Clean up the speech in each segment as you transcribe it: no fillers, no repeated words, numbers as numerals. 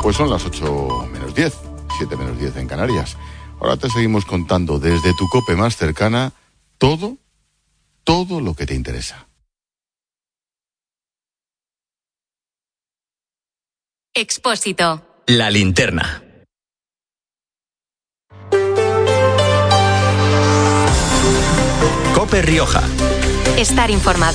Pues son las 8 menos 10, 7 menos 10 en Canarias. Ahora te seguimos contando desde tu COPE más cercana todo lo que te interesa. Expósito. La linterna. COPE Rioja. Estar informado.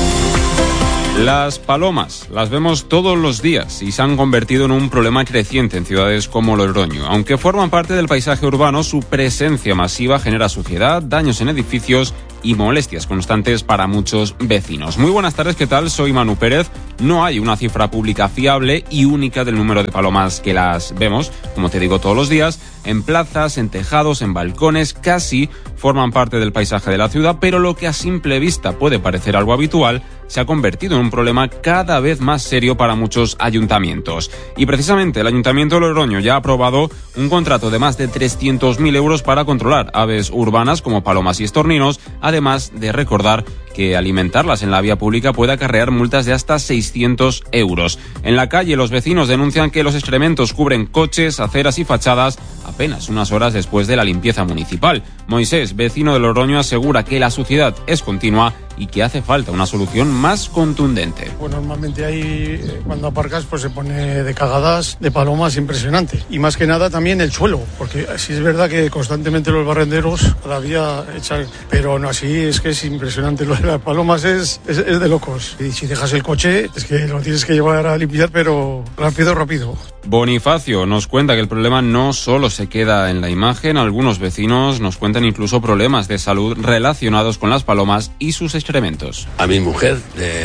Las palomas las vemos todos los días y se han convertido en un problema creciente en ciudades como Logroño. Aunque forman parte del paisaje urbano, su presencia masiva genera suciedad, daños en edificios y molestias constantes para muchos vecinos. Muy buenas tardes, ¿qué tal? Soy Manu Pérez. No hay una cifra pública fiable y única del número de palomas que las vemos, como te digo, todos los días, en plazas, en tejados, en balcones, casi forman parte del paisaje de la ciudad, pero lo que a simple vista puede parecer algo habitual, se ha convertido en un problema cada vez más serio para muchos ayuntamientos. Y precisamente el Ayuntamiento de Logroño ya ha aprobado un contrato de más de 300.000 euros para controlar aves urbanas como palomas y estorninos, además de recordar que alimentarlas en la vía pública puede acarrear multas de hasta 600 euros. En la calle, los vecinos denuncian que los excrementos cubren coches, aceras y fachadas apenas unas horas después de la limpieza municipal. Moisés, vecino de Logroño, asegura que la suciedad es continua y que hace falta una solución más contundente. Pues normalmente ahí cuando aparcas pues se pone de cagadas de palomas impresionante. Y más que nada también el suelo, porque sí es verdad que constantemente los barrenderos cada día echan, pero no así, es que es impresionante. Lo de las palomas es de locos. Y si dejas el coche es que lo tienes que llevar a limpiar, pero rápido. Bonifacio nos cuenta que el problema no solo se queda en la imagen, algunos vecinos nos cuentan incluso problemas de salud relacionados con las palomas y sus excrementos. A mi mujer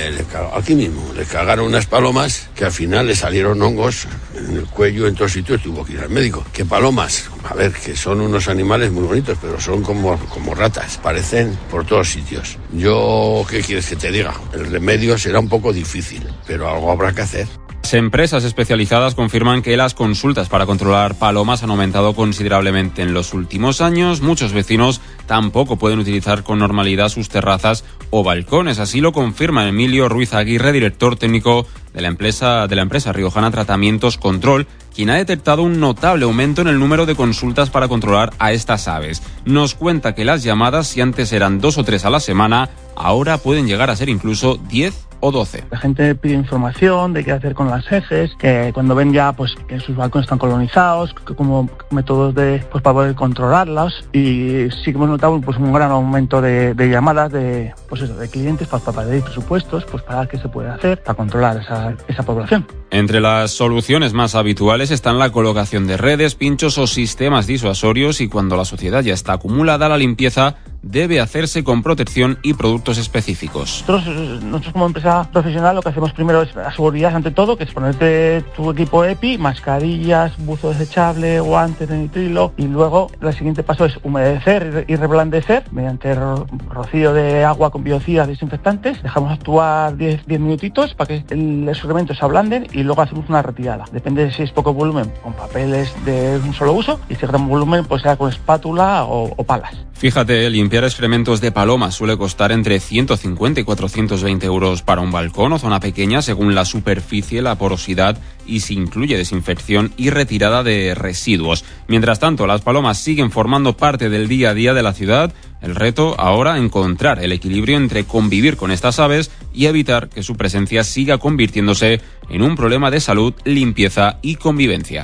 aquí mismo le cagaron unas palomas que al final le salieron hongos en el cuello, en todos sitios, tuvo que ir al médico. ¿Qué palomas? A ver, que son unos animales muy bonitos, pero son como ratas, parecen por todos sitios. Yo, ¿qué quieres que te diga? El remedio será un poco difícil, pero algo habrá que hacer. Las empresas especializadas confirman que las consultas para controlar palomas han aumentado considerablemente en los últimos años. Muchos vecinos tampoco pueden utilizar con normalidad sus terrazas o balcones. Así lo confirma Emilio Ruiz Aguirre, director técnico de la empresa riojana Tratamientos Control, quien ha detectado un notable aumento en el número de consultas para controlar a estas aves. Nos cuenta que las llamadas, si antes eran 2 o 3 a la semana, ahora pueden llegar a ser incluso 10 o 12. La gente pide información de qué hacer con las heces, que cuando ven ya pues que sus balcones están colonizados, que como métodos para poder controlarlos, y sí que hemos notado pues un gran aumento de llamadas de clientes para pedir presupuestos, pues para qué se puede hacer para controlar esa población. Entre las soluciones más habituales están la colocación de redes, pinchos o sistemas disuasorios, y cuando la suciedad ya está acumulada, la limpieza debe hacerse con protección y productos específicos. Nosotros como empresa profesional lo que hacemos primero es la seguridad ante todo, que es ponerte tu equipo EPI, mascarillas, buzo desechable, guantes de nitrilo, y luego el siguiente paso es humedecer y reblandecer mediante rocío de agua con biocidas desinfectantes. Dejamos actuar 10 minutitos para que los excrementos se ablanden y luego hacemos una retirada. Depende de si es poco volumen, con papeles de un solo uso, y si es gran volumen, pues sea con espátula o palas. Fíjate, limpiar excrementos de palomas suele costar entre 150 y 420 euros para un balcón o zona pequeña, según la superficie, la porosidad y si incluye desinfección y retirada de residuos. Mientras tanto, las palomas siguen formando parte del día a día de la ciudad. El reto ahora, encontrar el equilibrio entre convivir con estas aves y evitar que su presencia siga convirtiéndose en un problema de salud, limpieza y convivencia.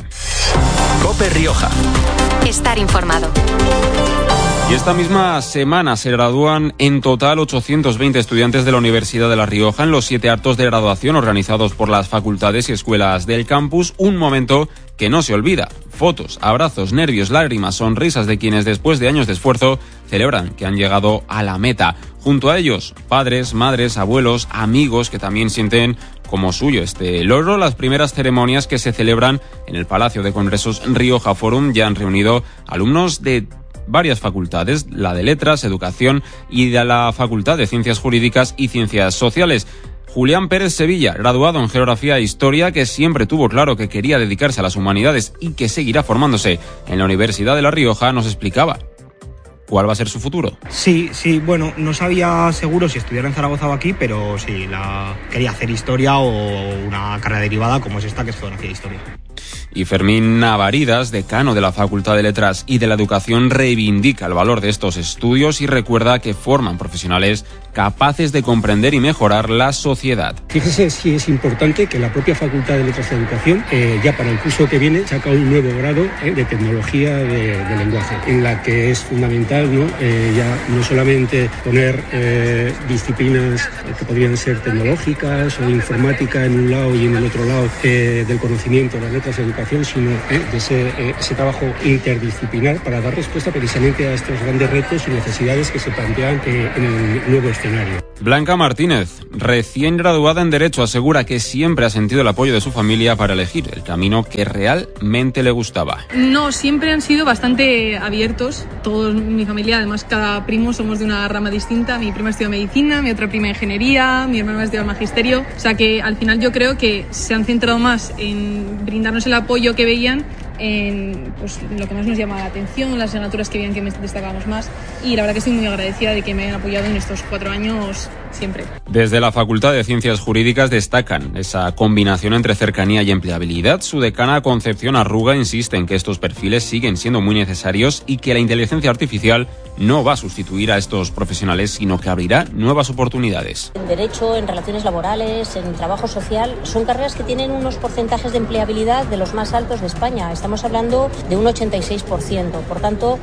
COPE Rioja. Estar informado. Y esta misma semana se gradúan en total 820 estudiantes de la Universidad de La Rioja en los 7 actos de graduación organizados por las facultades y escuelas del campus. Un momento que no se olvida. Fotos, abrazos, nervios, lágrimas, sonrisas de quienes después de años de esfuerzo celebran que han llegado a la meta. Junto a ellos, padres, madres, abuelos, amigos que también sienten como suyo este logro. Las primeras ceremonias que se celebran en el Palacio de Congresos Rioja Forum ya han reunido alumnos de varias facultades, la de Letras, Educación y de la Facultad de Ciencias Jurídicas y Ciencias Sociales. Julián Pérez Sevilla, graduado en Geografía e Historia, que siempre tuvo claro que quería dedicarse a las humanidades y que seguirá formándose en la Universidad de La Rioja, nos explicaba cuál va a ser su futuro. Sí, bueno, no sabía seguro si estudiar en Zaragoza o aquí, pero sí, quería hacer Historia o una carrera derivada como es esta, que es Geografía e Historia. Y Fermín Navaridas, decano de la Facultad de Letras y de la Educación, reivindica el valor de estos estudios y recuerda que forman profesionales capaces de comprender y mejorar la sociedad. Fíjese si es importante que la propia Facultad de Letras y Educación, ya para el curso que viene, saca un nuevo grado de tecnología de lenguaje, en la que es fundamental ya no solamente poner disciplinas que podrían ser tecnológicas o de informática en un lado y en el otro lado del conocimiento de las letras de educación, sino de ese trabajo interdisciplinar para dar respuesta precisamente a estos grandes retos y necesidades que se plantean en el nuevo escenario. Blanca Martínez, recién graduada en Derecho, asegura que siempre ha sentido el apoyo de su familia para elegir el camino que realmente le gustaba. No, siempre han sido bastante abiertos. Todos, mi familia, además cada primo somos de una rama distinta. Mi prima estudia medicina, mi otra prima ingeniería, mi hermano estudia magisterio. O sea que al final yo creo que se han centrado más en brindarnos el apoyo que veían en lo que más nos llama la atención, las asignaturas que veían que destacábamos más, y la verdad que estoy muy agradecida de que me hayan apoyado en estos 4 años siempre. Desde la Facultad de Ciencias Jurídicas destacan esa combinación entre cercanía y empleabilidad. Su decana Concepción Arruga insiste en que estos perfiles siguen siendo muy necesarios y que la inteligencia artificial no va a sustituir a estos profesionales, sino que abrirá nuevas oportunidades. En Derecho, en Relaciones Laborales, en Trabajo Social, son carreras que tienen unos porcentajes de empleabilidad de los más altos de España. Estamos hablando de un 86%. Por tanto,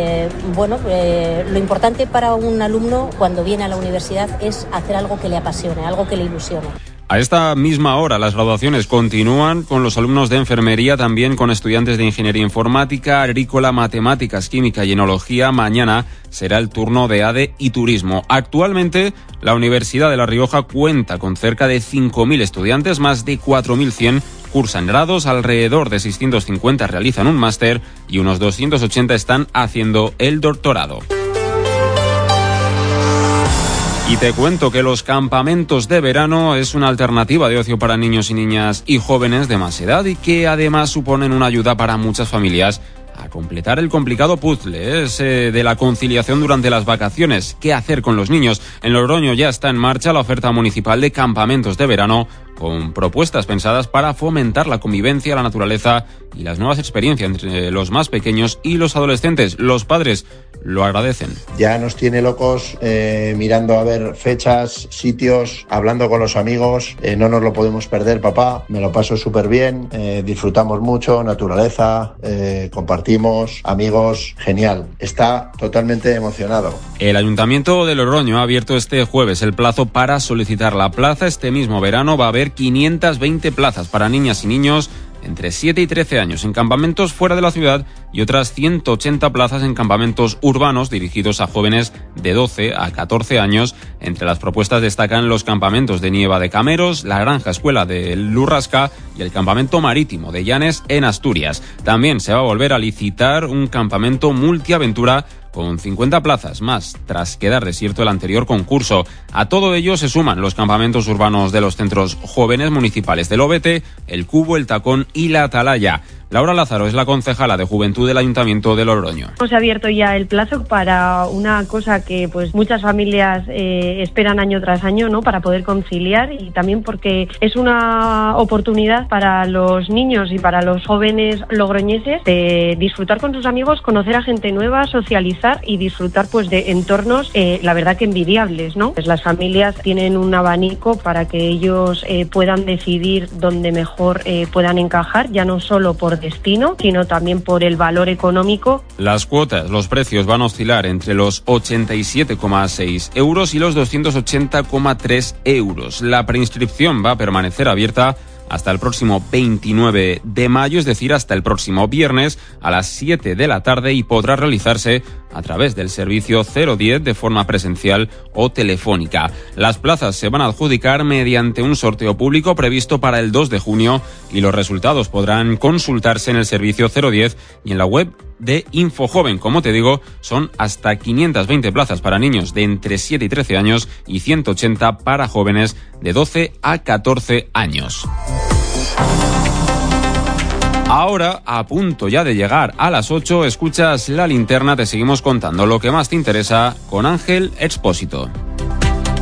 lo importante para un alumno cuando viene a la universidad es hacer algo que le apasione, algo que le ilusione. A esta misma hora las graduaciones continúan con los alumnos de enfermería, también con estudiantes de ingeniería informática, agrícola, matemáticas, química y enología. Mañana será el turno de ADE y turismo. Actualmente la Universidad de La Rioja cuenta con cerca de 5.000 estudiantes, más de 4.100 cursan grados, alrededor de 650 realizan un máster y unos 280 están haciendo el doctorado. Y te cuento que los campamentos de verano es una alternativa de ocio para niños y niñas y jóvenes de más edad y que además suponen una ayuda para muchas familias a completar el complicado puzzle de la conciliación durante las vacaciones. ¿Qué hacer con los niños? En Logroño ya está en marcha la oferta municipal de campamentos de verano con propuestas pensadas para fomentar la convivencia, la naturaleza y las nuevas experiencias entre los más pequeños y los adolescentes. Los padres lo agradecen. Ya nos tiene locos mirando a ver fechas, sitios, hablando con los amigos. No nos lo podemos perder, papá. Me lo paso súper bien, disfrutamos mucho, naturaleza, compartimos, amigos, genial. Está totalmente emocionado. El Ayuntamiento de Logroño ha abierto este jueves el plazo para solicitar la plaza. Este mismo verano va a haber 520 plazas para niñas y niños entre 7 y 13 años en campamentos fuera de la ciudad y otras 180 plazas en campamentos urbanos dirigidos a jóvenes de 12 a 14 años. Entre las propuestas destacan los campamentos de Nieva de Cameros, la Granja Escuela de Lurrasca y el campamento marítimo de Llanes en Asturias. También se va a volver a licitar un campamento multiaventura con 50 plazas más, tras quedar desierto el anterior concurso. A todo ello se suman los campamentos urbanos de los centros jóvenes municipales del Obete, el Cubo, el Tacón y la Atalaya. Laura Lázaro es la concejala de Juventud del Ayuntamiento de Logroño. Hemos abierto ya el plazo para una cosa que pues muchas familias esperan año tras año, ¿no? Para poder conciliar, y también porque es una oportunidad para los niños y para los jóvenes logroñeses de disfrutar con sus amigos, conocer a gente nueva, socializar y disfrutar pues de entornos la verdad que envidiables, ¿no? Pues las familias tienen un abanico para que ellos puedan decidir dónde mejor puedan encajar, ya no solo por destino, sino también por el valor económico. Las cuotas, los precios van a oscilar entre los 87,6 euros y los 280,3 euros. La preinscripción va a permanecer abierta hasta el próximo 29 de mayo, es decir, hasta el próximo viernes a las 7 de la tarde, y podrá realizarse a través del servicio 010 de forma presencial o telefónica. Las plazas se van a adjudicar mediante un sorteo público previsto para el 2 de junio y los resultados podrán consultarse en el servicio 010 y en la web de Infojoven. Como te digo, son hasta 520 plazas para niños de entre 7 y 13 años y 180 para jóvenes de 12 a 14 años. Ahora, a punto ya de llegar a las 8, escuchas La Linterna, te seguimos contando lo que más te interesa con Ángel Expósito.